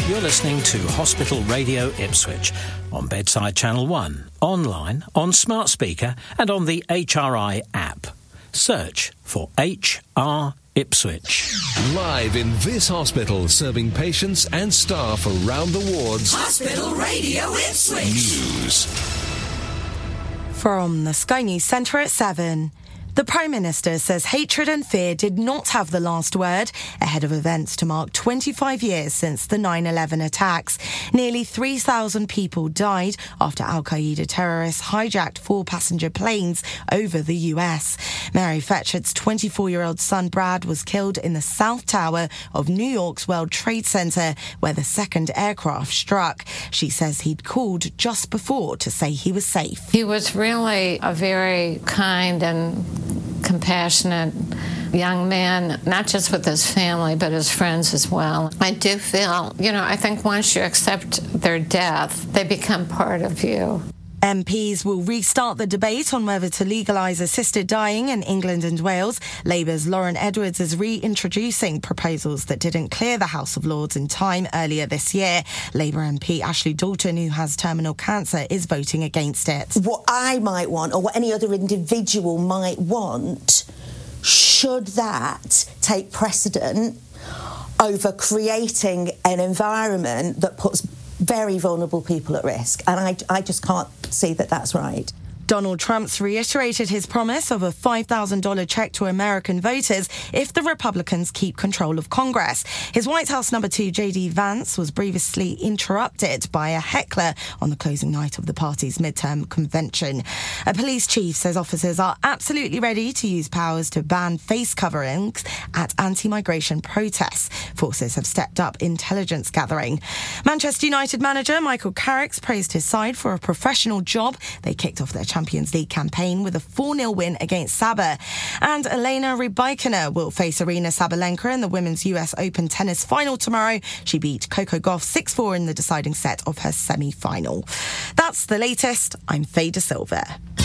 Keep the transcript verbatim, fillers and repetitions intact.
You're listening to Hospital Radio Ipswich on Bedside Channel one, online, on smart speaker and on the H R I app. Search for H R Ipswich. Live in this hospital, serving patients and staff around the wards. Hospital Radio Ipswich. News. From the Sky News Centre at seven. The Prime Minister says hatred and fear did not have the last word ahead of events to mark twenty-five years since the nine eleven attacks. Nearly three thousand people died after Al-Qaeda terrorists hijacked four passenger planes over the U S. Mary Fetchard's twenty-four-year-old son Brad was killed in the South Tower of New York's World Trade Center, where the second aircraft struck. She says he'd called just before to say he was safe. He was really a very kind and compassionate young man, not just with his family, but his friends as well. I do feel, you know, I think once you accept their death, they become part of you. M Ps will restart the debate on whether to legalise assisted dying in England and Wales. Labour's Lauren Edwards is reintroducing proposals that didn't clear the House of Lords in time earlier this year. Labour M P Ashley Dalton, who has terminal cancer, is voting against it. What I might want, or what any other individual might want, should that take precedent over creating an environment that puts very vulnerable people at risk? And I, I just can't see that that's right. Donald Trump's reiterated his promise of a five thousand dollars check to American voters if the Republicans keep control of Congress. His White House number two, J D Vance, was previously interrupted by a heckler on the closing night of the party's midterm convention. A police chief says officers are absolutely ready to use powers to ban face coverings at anti-migration protests. Forces have stepped up intelligence gathering. Manchester United manager Michael Carrick praised his side for a professional job. They kicked off their Champions League campaign with a four nil win against Saba. And Elena Rybakina will face Arina Sabalenka in the Women's U S Open tennis final tomorrow. She beat Coco Gauff six four in the deciding set of her semi-final. That's the latest. I'm Faye De Silva.